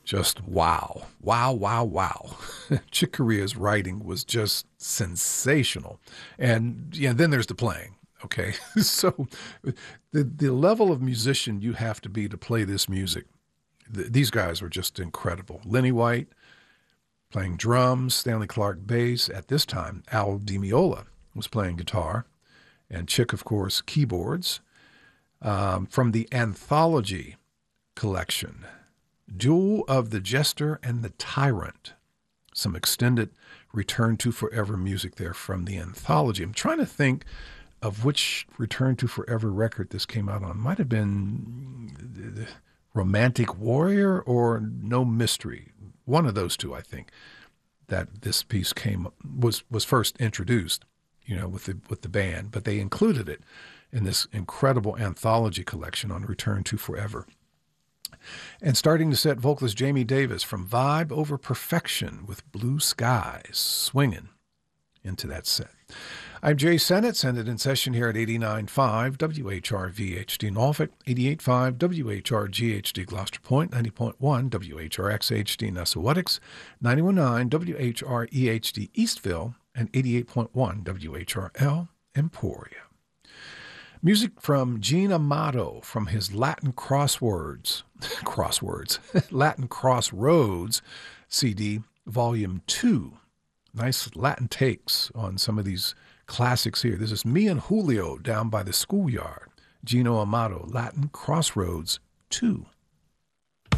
Just wow. Wow, wow, wow. Chick Corea's writing was just sensational. And yeah, then there's the playing. Okay. So the level of musician you have to be to play this music, these guys were just incredible. Lenny White playing drums, Stanley Clarke bass. At this time, Al Di Meola was playing guitar, and Chick, of course, keyboards. From the Anthology collection, Duel of the Jester and the Tyrant. Some extended Return to Forever music there from the Anthology. I'm trying to think of which Return to Forever record this came out on. Might have been Romantic Warrior or No Mystery. One of those two, I think, that this piece was first introduced, with the band. But they included it in this incredible anthology collection on Return to Forever. And starting to set, vocalist Jamie Davis from Vibe Over Perfection with Blue Skies, swinging into that set. I'm Jay Sennett, Sennett in session here at 89.5 WHRV-HD Norfolk, 88.5 WHRG-HD Gloucester Point, 90.1 WHRX-HD Nessawatix, 91.9 WHRE-HD Eastville, and 88.1 WHRL Emporia. Music from Gene Amato from his Latin Latin Crossroads CD, Volume 2. Nice Latin takes on some of these classics here. This is Me and Julio Down by the Schoolyard. Gino Amato, Latin Crossroads 2.